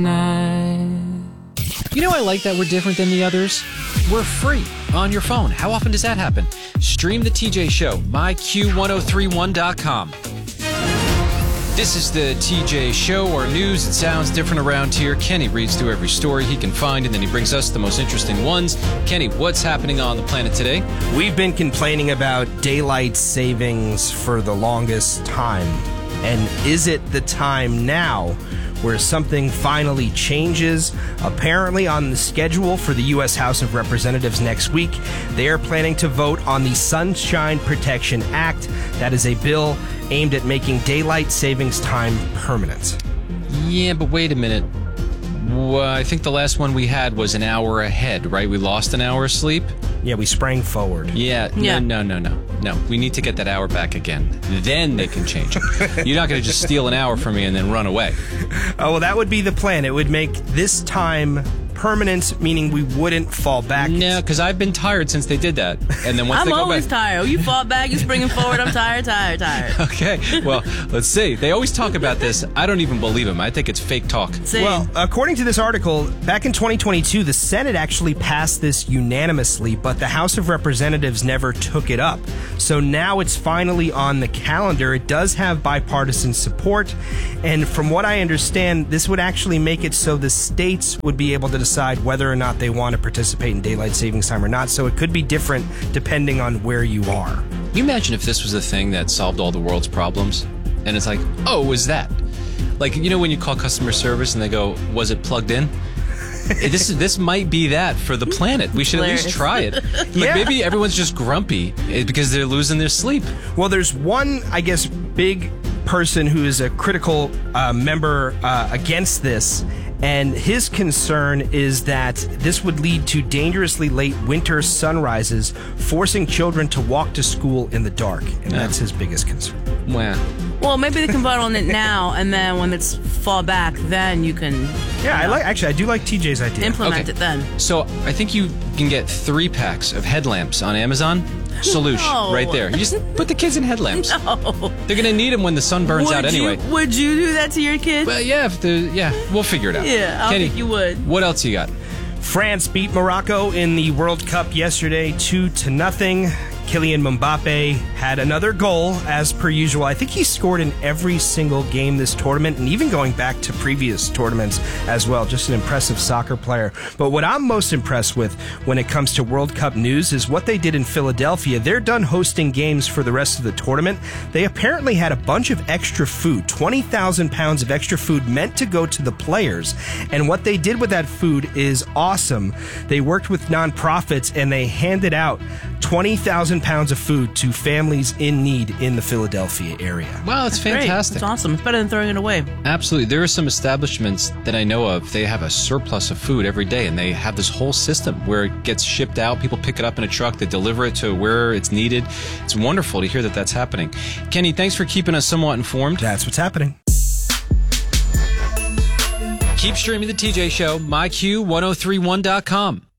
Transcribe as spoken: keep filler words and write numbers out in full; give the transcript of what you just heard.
You know, I like that we're different than the others. We're free on your phone. How often does that happen? Stream the T J Show, my Q ten thirty-one dot com. This is the T J Show, our news. It sounds different around here. Kenny reads through every story he can find, and then he brings us the most interesting ones. Kenny, what's happening on the planet today? We've been complaining about daylight savings for the longest time. And is it the time now where something finally changes? Apparently, on the schedule for the U S House of Representatives next week, they are planning to vote on the Sunshine Protection Act. That is a bill aimed at making daylight savings time permanent. Yeah, but wait a minute. Well, I think the last one we had was an hour ahead, right? We lost an hour of sleep? Yeah, we sprang forward. Yeah, Yeah. no, no, no, no. No, we need to get that hour back again. Then they can change it. You're not going to just steal an hour from me and then run away. Oh, well, that would be the plan. It would make this time permanent, meaning we wouldn't fall back. No, because I've been tired since they did that. And then once I'm they go always back... tired. You fall back, you springing forward. I'm tired, tired, tired. Okay, well, let's see. They always talk about this. I don't even believe them. I think it's fake talk. Same. Well, according to this article, back in twenty twenty-two, the Senate actually passed this unanimously, but the House of Representatives never took it up. So now it's finally on the calendar. It does have bipartisan support, and from what I understand, this would actually make it so the states would be able to decide whether or not they want to participate in daylight savings time or not. So it could be different depending on where you are. Can you imagine if this was the thing that solved all the world's problems? And it's like, oh, was that? Like, you know when you call customer service and they go, was it plugged in? This this might be that for the planet. We should at least try it. Like Yeah. maybe everyone's just grumpy because they're losing their sleep. Well, there's one, I guess, big person who is a critical uh, member uh, against this, and his concern is that this would lead to dangerously late winter sunrises, forcing children to walk to school in the dark, and Yeah. that's his biggest concern. Well, well, maybe they can vote on it now, and then when it's fall back, then you can Yeah, I like. Actually, I do like T J's idea. implement Okay. it then. so I think you can get three packs of headlamps on Amazon. Solution, No. right there. You just put the kids in headlamps. No. They're going to need them when the sun burns would out anyway. You, would you do that to your kid? But yeah, if the, yeah, we'll figure it out. Yeah, I Kenny, think you would. What else you got? France beat Morocco in the World Cup yesterday, two to nothing. Kylian Mbappe had another goal, as per usual. I think he scored in every single game this tournament, and even going back to previous tournaments as well. Just an impressive soccer player. But what I'm most impressed with when it comes to World Cup news is what they did in Philadelphia. They're done hosting games for the rest of the tournament. They apparently had a bunch of extra food, twenty thousand pounds of extra food meant to go to the players. And what they did with that food is awesome. They worked with nonprofits and they handed out twenty thousand pounds of food to families in need in the Philadelphia area. Wow, it's Great. fantastic. It's awesome. It's better than throwing it away. Absolutely. There are some establishments that I know of, they have a surplus of food every day, and they have this whole system where it gets shipped out. People pick it up in a truck, they deliver it to where it's needed. It's wonderful to hear that that's happening. Kenny, thanks for keeping us somewhat informed. That's what's happening. Keep streaming the T J Show, my Q ten thirty-one dot com.